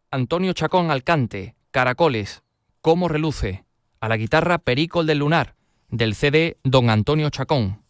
Antonio Chacón al cante, Caracoles, Cómo reluce. A la guitarra Perico el del Lunar, del CD Don Antonio Chacón.